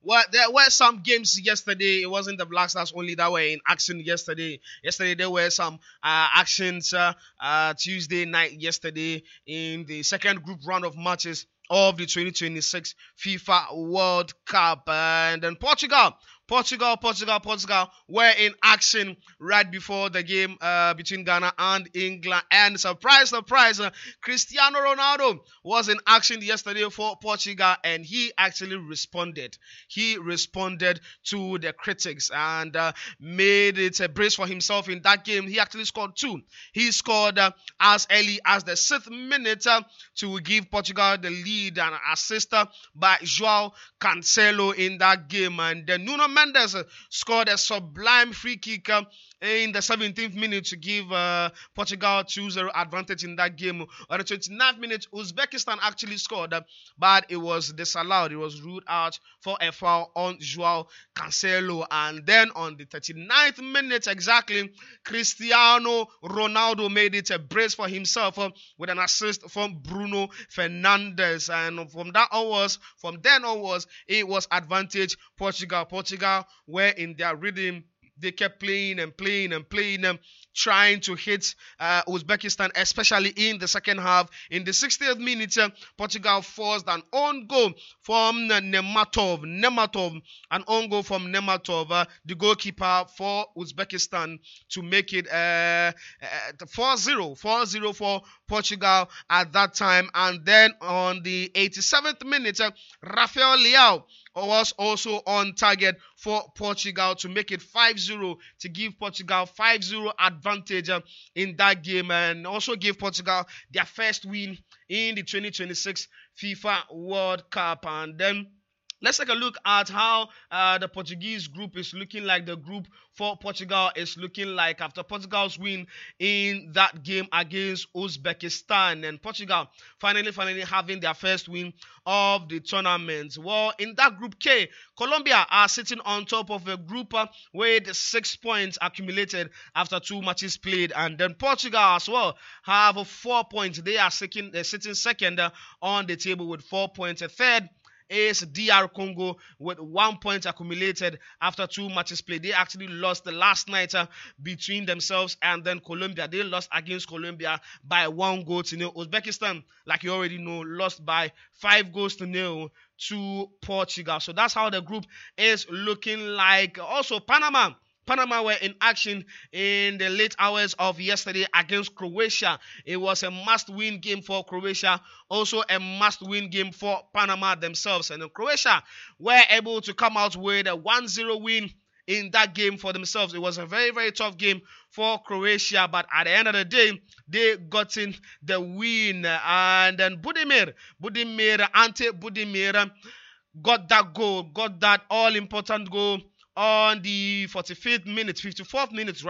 Well, there were some games yesterday. It wasn't the Black Stars only that were in action yesterday. Yesterday there were some actions Tuesday night yesterday in the second group round of matches of the 2026 FIFA World Cup. And then Portugal were in action right before the game between Ghana and England. And surprise, Cristiano Ronaldo was in action yesterday for Portugal, and he actually responded. He responded to the critics and made it a brace for himself in that game. He actually scored two. He scored as early as the 6th minute to give Portugal the lead, and assist by João Cancelo in that game. And then Nuno Mendes scored a sublime free kick in the 17th minute to give Portugal 2-0 advantage in that game. On the 29th minute, Uzbekistan actually scored, but it was disallowed. It was ruled out for a foul on João Cancelo. And then on the 39th minute exactly, Cristiano Ronaldo made it a brace for himself with an assist from Bruno Fernandes. And from then onwards, it was advantage Portugal. Portugal were in their rhythm. They kept playing, trying to hit Uzbekistan, especially in the second half. In the 60th minute, Portugal forced an own goal from Nematov. An own goal from Nematov, the goalkeeper for Uzbekistan, to make it 4-0 for Portugal at that time. And then on the 87th minute, Rafael Leao was also on target for Portugal to make it 5-0, to give Portugal 5-0 advantage in that game, and also give Portugal their first win in the 2026 FIFA World Cup. And then let's take a look at how the Portuguese group is looking like. The group for Portugal is looking like after Portugal's win in that game against Uzbekistan, and Portugal finally having their first win of the tournament. Well, in that Group K, Colombia are sitting on top of a group with 6 points accumulated after 2 matches played, and then Portugal as well have 4 points. They are sitting second on the table with 4 points. Third is DR Congo with 1 point accumulated after 2 matches played. They actually lost the last night between themselves and then Colombia. They lost against Colombia by 1-0. Uzbekistan, like you already know, lost by 5-0 to Portugal. So that's how the group is looking like. Also, Panama were in action in the late hours of yesterday against Croatia. It was a must-win game for Croatia, also a must-win game for Panama themselves. And Croatia were able to come out with a 1-0 win in that game for themselves. It was a very, very tough game for Croatia, but at the end of the day, they got in the win. And then Ante Budimir got that all-important goal on the 54th minute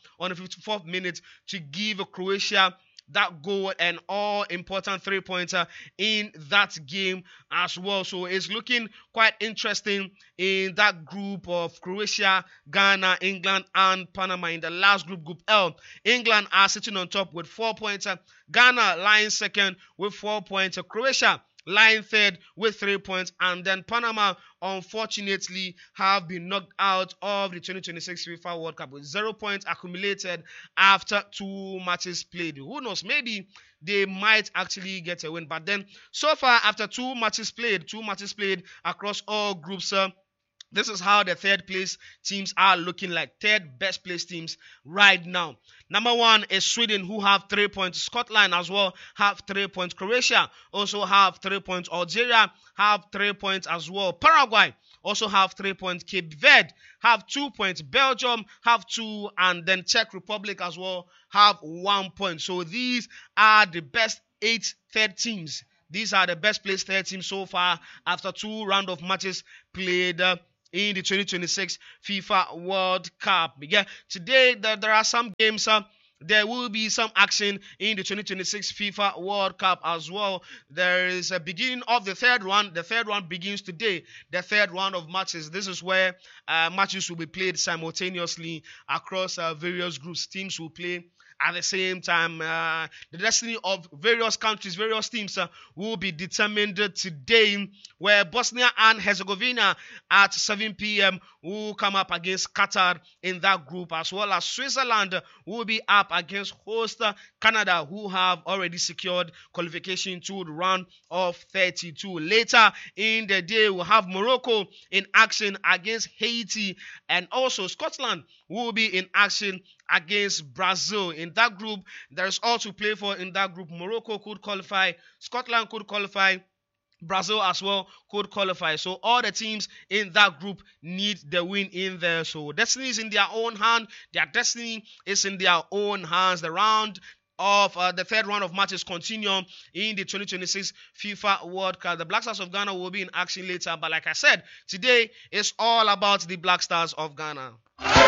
to give Croatia that goal and all important 3-pointer in that game as well. So it's looking quite interesting in that group of Croatia, Ghana, England, and Panama. In the last group, Group L, England are sitting on top with 4 points. Ghana lying second with 4 points. Croatia lying third with 3 points, and then Panama unfortunately have been knocked out of the 2026 FIFA World Cup with 0 points accumulated after 2 matches played. Who knows, maybe they might actually get a win, but then so far after 2 matches played across all groups, this is how the third place teams are looking like. Third best place teams right now. Number 1 is Sweden, who have 3 points. Scotland as well have 3 points. Croatia also have 3 points. Algeria have 3 points as well. Paraguay also have 3 points. Cape Verde have 2 points. Belgium have 2, and then Czech Republic as well have 1 point. So these are the best 8 third teams. These are the best placed third teams so far after 2 rounds of matches played in the 2026 FIFA World Cup. Yeah, today there are some games. There will be some action in the 2026 FIFA World Cup as well. There is a beginning of the third round. The third round begins today. The third round of matches. This is where matches will be played simultaneously across various groups. Teams will play At the same time, the destiny of various countries, various teams will be determined today, where Bosnia and Herzegovina at 7 p.m. will come up against Qatar in that group, as well as Switzerland will be up against host Canada, who have already secured qualification to the round of 32. Later in the day, we'll have Morocco in action against Haiti, and also Scotland will be in action against Brazil. In that group, there is all to play for. In that group, Morocco could qualify, Scotland could qualify, Brazil as well could qualify. So all the teams in that group need the win in there. So destiny is in their own hand. Their destiny is in their own hands. The round of the third round of matches continue in the 2026 FIFA World Cup. The Black Stars of Ghana will be in action later, but like I said, today is all about the Black Stars of Ghana.